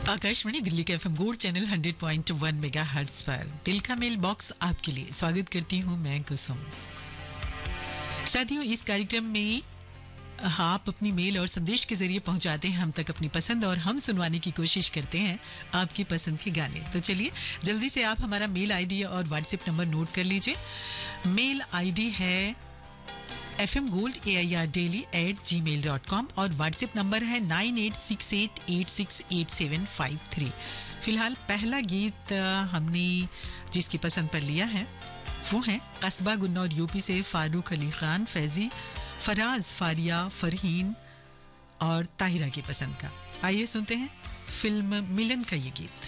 आकाशवाणी दिल्ली के FM gold channel 100.1 megahertz पर दिल का मेल बॉक्स आपके लिए स्वागत करती हूं मैं कुसुम। साथियों, इस कार्यक्रम में आप अपनी मेल और संदेश के जरिए पहुंचाते हैं हम तक अपनी पसंद और हम सुनवाने की कोशिश करते हैं आपकी पसंद के गाने। तो चलिए जल्दी से आप हमारा मेल आईडी और व्हाट्सएप नंबर नोट कर लीजिए। मेल आईडी है fmgold@gmail.com और व्हाट्सएप नंबर है 9868868753। फिलहाल पहला गीत हमने जिसकी पसंद पर लिया है वो है कस्बा गुन्नौर यूपी से फारूक अली खान, फैजी, फराज, फारिया, फरहीन और ताहिरा की पसंद का। आइए सुनते हैं फिल्म मिलन का ये गीत।